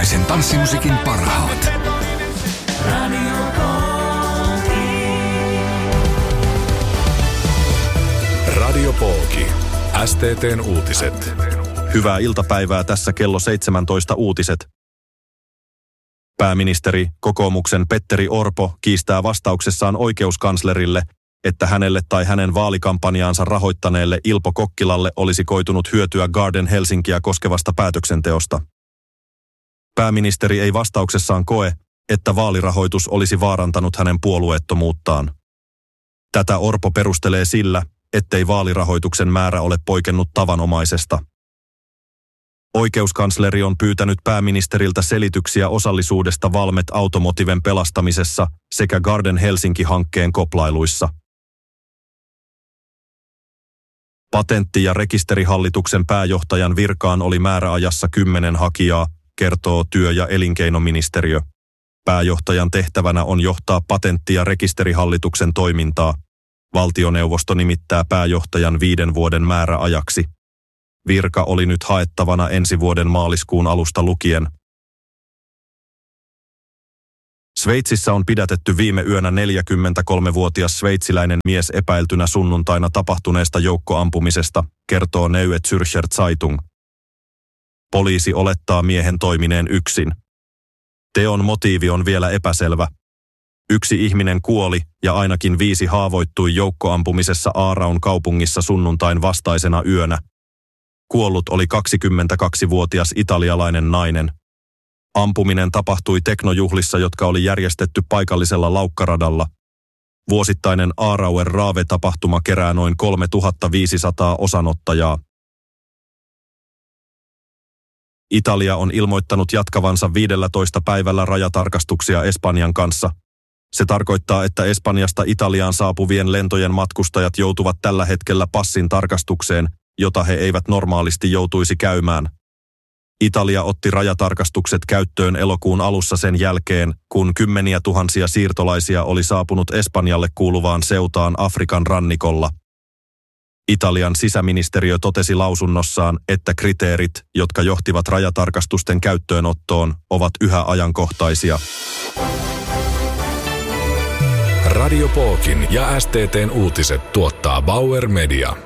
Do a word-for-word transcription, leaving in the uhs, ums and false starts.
Suomalaisen tanssimusiikin parhaat. Radio Pooki. S T T:n uutiset. Hyvää iltapäivää, tässä kello seitsemäntoista uutiset. Pääministeri, kokoomuksen Petteri Orpo, kiistää vastauksessaan oikeuskanslerille, että hänelle tai hänen vaalikampanjaansa rahoittaneelle Ilpo Kokkilalle olisi koitunut hyötyä Garden Helsinkiä koskevasta päätöksenteosta. Pääministeri ei vastauksessaan koe, että vaalirahoitus olisi vaarantanut hänen puolueettomuuttaan. Tätä Orpo perustelee sillä, ettei vaalirahoituksen määrä ole poikennut tavanomaisesta. Oikeuskansleri on pyytänyt pääministeriltä selityksiä osallisuudesta Valmet Automotiven pelastamisessa sekä Garden Helsinki-hankkeen koplailuissa. Patentti- ja rekisterihallituksen pääjohtajan virkaan oli määräajassa kymmenen hakijaa, kertoo työ- ja elinkeinoministeriö. Pääjohtajan tehtävänä on johtaa patentti- ja rekisterihallituksen toimintaa. Valtioneuvosto nimittää pääjohtajan viiden vuoden määräajaksi. Virka oli nyt haettavana ensi vuoden maaliskuun alusta lukien. Sveitsissä on pidätetty viime yönä neljäkymmentäkolmevuotias sveitsiläinen mies epäiltynä sunnuntaina tapahtuneesta joukkoampumisesta, kertoo Neue Zürcher Zeitung. Poliisi olettaa miehen toimineen yksin. Teon motiivi on vielä epäselvä. Yksi ihminen kuoli ja ainakin viisi haavoittui joukkoampumisessa Aaraun kaupungissa sunnuntain vastaisena yönä. Kuollut oli kaksikymmentäkaksivuotias italialainen nainen. Ampuminen tapahtui teknojuhlissa, jotka oli järjestetty paikallisella laukkaradalla. Vuosittainen Aarauer Raave-tapahtuma kerää noin kolmetuhattaviisisataa osanottajaa. Italia on ilmoittanut jatkavansa viidellätoista päivällä rajatarkastuksia Espanjan kanssa. Se tarkoittaa, että Espanjasta Italiaan saapuvien lentojen matkustajat joutuvat tällä hetkellä passin tarkastukseen, jota he eivät normaalisti joutuisi käymään. Italia otti rajatarkastukset käyttöön elokuun alussa sen jälkeen, kun kymmeniä tuhansia siirtolaisia oli saapunut Espanjalle kuuluvaan Seutaan Afrikan rannikolla. Italian sisäministeriö totesi lausunnossaan, että kriteerit, jotka johtivat rajatarkastusten käyttöönottoon, ovat yhä ajankohtaisia. Radio Pookin ja S T T:n uutiset tuottaa Bauer Media.